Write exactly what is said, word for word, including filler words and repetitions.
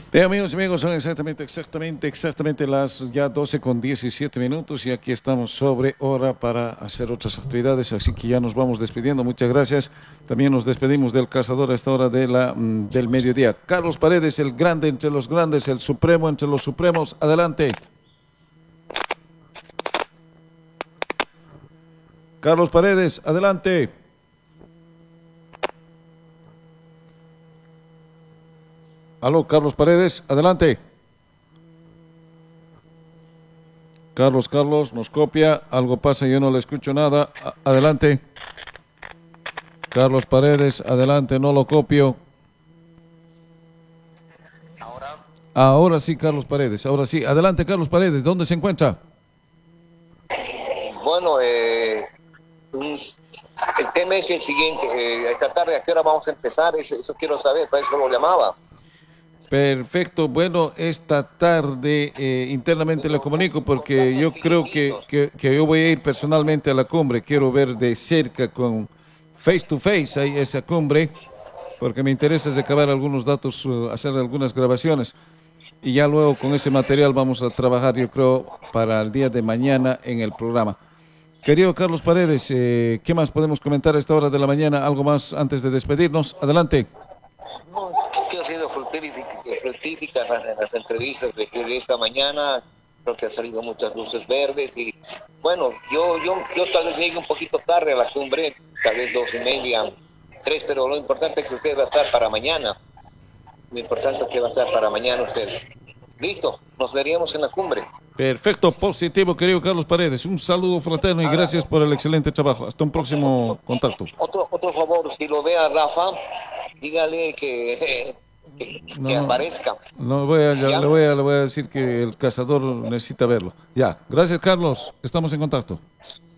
Bien, amigos y amigos, son exactamente, exactamente, exactamente las ya doce con diecisiete minutos y aquí estamos sobre hora para hacer otras actividades, así que ya nos vamos despidiendo. Muchas gracias. También nos despedimos del cazador a esta hora de la, mm, del mediodía. Carlos Paredes, el grande entre los grandes, el supremo entre los supremos. Adelante. Carlos Paredes, adelante. Aló, Carlos Paredes, adelante. Carlos, Carlos, nos copia, algo pasa, yo no le escucho nada. A- adelante. Carlos Paredes, adelante, no lo copio. Ahora sí, Carlos Paredes, ahora sí. Adelante, Carlos Paredes, ¿dónde se encuentra? Bueno, eh, un- el tema es el siguiente. Eh, esta tarde, ¿a qué hora vamos a empezar? Eso, eso quiero saber, para eso lo llamaba. Perfecto, bueno, esta tarde eh, internamente le comunico porque yo creo que, que, que yo voy a ir personalmente a la cumbre, quiero ver de cerca con face to face ahí esa cumbre, porque me interesa recabar algunos datos, uh, hacer algunas grabaciones y ya luego con ese material vamos a trabajar, yo creo, para el día de mañana en el programa. Querido Carlos Paredes, eh, ¿qué más podemos comentar a esta hora de la mañana? ¿Algo más antes de despedirnos? Adelante. No, que ha sido fructífica, fructífica las, las entrevistas de, de esta mañana. Creo que han salido muchas luces verdes y bueno, yo, yo, yo tal vez llegue un poquito tarde a la cumbre, tal vez dos y media, tres, pero lo importante es que usted va a estar para mañana. Lo importante es que va a estar para mañana usted. Listo, nos veríamos en la cumbre. Perfecto, positivo, querido Carlos Paredes. Un saludo fraterno y gracias por el excelente trabajo. Hasta un próximo contacto. Otro, otro favor, si lo ve a Rafa, dígale que, que, No, que no, aparezca. no voy a, ya ¿Ya? le, voy a, le voy a decir que el cazador necesita verlo. Ya, gracias Carlos, estamos en contacto.